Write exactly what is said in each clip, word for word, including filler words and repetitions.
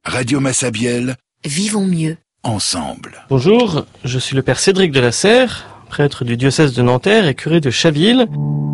Radio Massabielle, Vivons mieux ensemble. Bonjour, je suis le père Cédric de la Serre, prêtre du diocèse de Nanterre et curé de Chaville.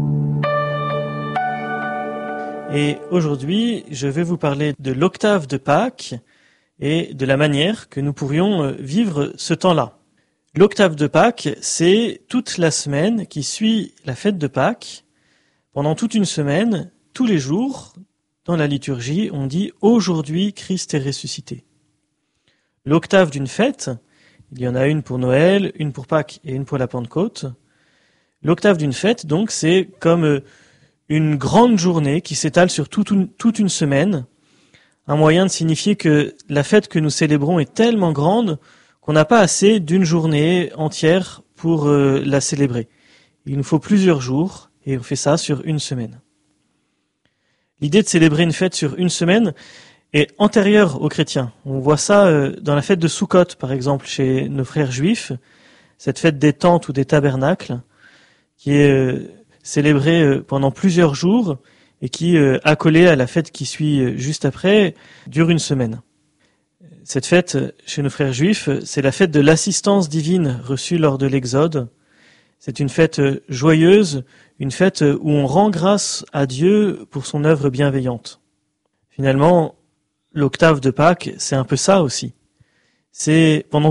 Et aujourd'hui, je vais vous parler de l'octave de Pâques et de la manière que nous pourrions vivre ce temps-là. L'octave de Pâques, c'est toute la semaine qui suit la fête de Pâques. Pendant toute une semaine, tous les jours, dans la liturgie, on dit « Aujourd'hui, Christ est ressuscité ». L'octave d'une fête, il y en a une pour Noël, une pour Pâques et une pour la Pentecôte. L'octave d'une fête, donc, c'est comme une grande journée qui s'étale sur toute une, toute une semaine, un moyen de signifier que la fête que nous célébrons est tellement grande qu'on n'a pas assez d'une journée entière pour euh, la célébrer. Il nous faut plusieurs jours et on fait ça sur une semaine. L'idée de célébrer une fête sur une semaine est antérieure aux chrétiens. On voit ça euh, dans la fête de Soukhot, par exemple, chez nos frères juifs, cette fête des tentes ou des tabernacles, qui est euh, célébrée euh, pendant plusieurs jours et qui, euh, accolée à la fête qui suit euh, juste après, dure une semaine. Cette fête, chez nos frères juifs, c'est la fête de l'assistance divine reçue lors de l'Exode. C'est une fête joyeuse, une fête où on rend grâce à Dieu pour son œuvre bienveillante. Finalement, l'octave de Pâques, c'est un peu ça aussi. C'est pendant